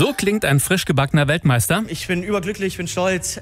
So klingt ein frisch gebackener Weltmeister. Ich bin überglücklich, ich bin stolz.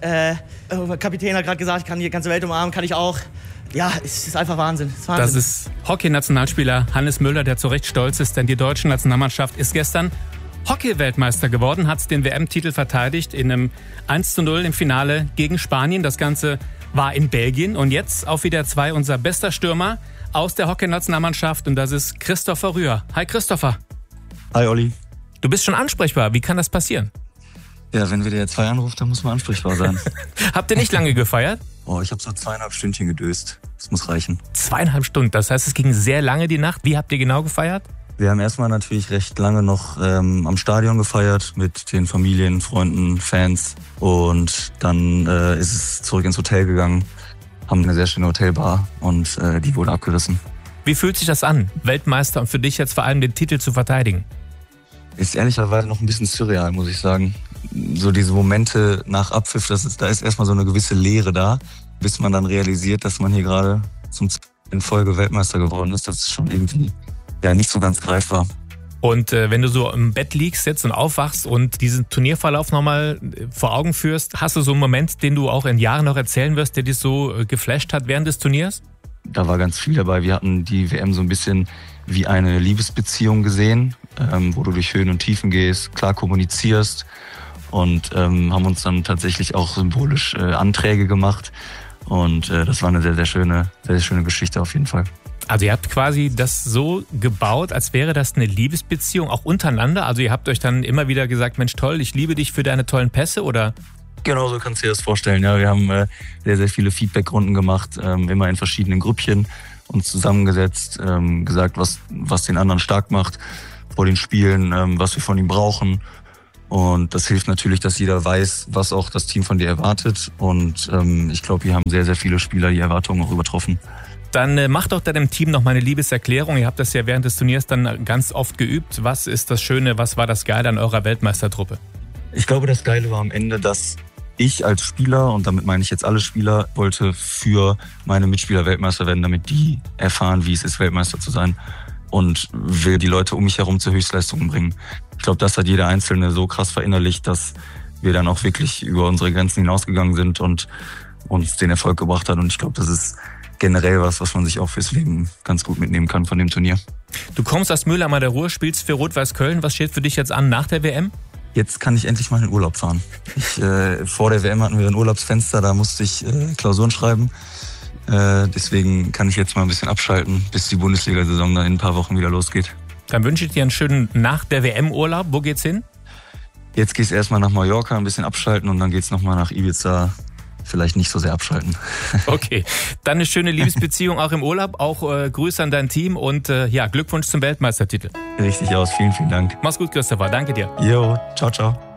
Kapitän hat gerade gesagt, ich kann die ganze Welt umarmen, kann ich auch. Ja, es ist einfach Wahnsinn. Das ist Hockey-Nationalspieler Hannes Müller, der zu Recht stolz ist, denn die deutsche Nationalmannschaft ist gestern Hockey-Weltmeister geworden, hat den WM-Titel verteidigt in einem 1:0 im Finale gegen Spanien. Das Ganze war in Belgien und jetzt auf wieder 2 unser bester Stürmer aus der Hockey-Nationalmannschaft und das ist Christopher Rühr. Hi Christopher. Hi Olli. Du bist schon ansprechbar. Wie kann das passieren? Ja, wenn wir dir 2 anruft, dann muss man ansprechbar sein. Habt ihr nicht lange gefeiert? Oh, ich habe so 2,5 Stündchen gedöst. Das muss reichen. 2,5 Stunden, das heißt, es ging sehr lange die Nacht. Wie habt ihr genau gefeiert? Wir haben erstmal natürlich recht lange noch am Stadion gefeiert mit den Familien, Freunden, Fans. Und dann ist es zurück ins Hotel gegangen, haben eine sehr schöne Hotelbar und die wurde abgerissen. Wie fühlt sich das an, Weltmeister und für dich jetzt vor allem den Titel zu verteidigen? Ist ehrlicherweise noch ein bisschen surreal, muss ich sagen. So diese Momente nach Abpfiff, da ist erstmal so eine gewisse Leere da, bis man dann realisiert, dass man hier gerade in Folge Weltmeister geworden ist. Das ist schon irgendwie nicht so ganz greifbar. Und wenn du so im Bett liegst jetzt und aufwachst und diesen Turnierverlauf nochmal vor Augen führst, hast du so einen Moment, den du auch in Jahren noch erzählen wirst, der dich so geflasht hat während des Turniers? Da war ganz viel dabei. Wir hatten die WM so ein bisschen wie eine Liebesbeziehung gesehen, wo du durch Höhen und Tiefen gehst, klar kommunizierst und haben uns dann tatsächlich auch symbolisch Anträge gemacht. Und das war eine sehr, sehr schöne Geschichte auf jeden Fall. Also ihr habt quasi das so gebaut, als wäre das eine Liebesbeziehung, auch untereinander? Also ihr habt euch dann immer wieder gesagt, Mensch toll, ich liebe dich für deine tollen Pässe, oder? Genau, so kannst du dir das vorstellen. Ja, wir haben sehr, sehr viele Feedbackrunden gemacht, immer in verschiedenen Grüppchen, uns zusammengesetzt, gesagt, was den anderen stark macht vor den Spielen, was wir von ihm brauchen. Und das hilft natürlich, dass jeder weiß, was auch das Team von dir erwartet. Und ich glaube, wir haben sehr, sehr viele Spieler die Erwartungen auch übertroffen. Dann macht doch deinem Team noch mal eine Liebeserklärung. Ihr habt das ja während des Turniers dann ganz oft geübt. Was ist das Schöne, was war das Geile an eurer Weltmeistertruppe? Ich glaube, das Geile war am Ende, dass ich als Spieler, und damit meine ich jetzt alle Spieler, wollte für meine Mitspieler Weltmeister werden, damit die erfahren, wie es ist, Weltmeister zu sein. Und will die Leute um mich herum zur Höchstleistung bringen. Ich glaube, das hat jeder Einzelne so krass verinnerlicht, dass wir dann auch wirklich über unsere Grenzen hinausgegangen sind und uns den Erfolg gebracht hat. Und ich glaube, das ist generell was man sich auch fürs Leben ganz gut mitnehmen kann von dem Turnier. Du kommst aus Mülheim an der Ruhr, spielst für Rot-Weiß Köln. Was steht für dich jetzt an nach der WM? Jetzt kann ich endlich mal in den Urlaub fahren. Vor der WM hatten wir ein Urlaubsfenster, da musste ich Klausuren schreiben. Deswegen kann ich jetzt mal ein bisschen abschalten, bis die Bundesliga-Saison dann in ein paar Wochen wieder losgeht. Dann wünsche ich dir einen schönen nach der WM-Urlaub. Wo geht's hin? Jetzt geht's erstmal nach Mallorca, ein bisschen abschalten und dann geht's nochmal nach Ibiza. Vielleicht nicht so sehr abschalten. Okay, dann eine schöne Liebesbeziehung auch im Urlaub. Auch Grüße an dein Team und Glückwunsch zum Weltmeistertitel. Richtig aus, vielen, vielen Dank. Mach's gut, Christopher. Danke dir. Jo, ciao, ciao.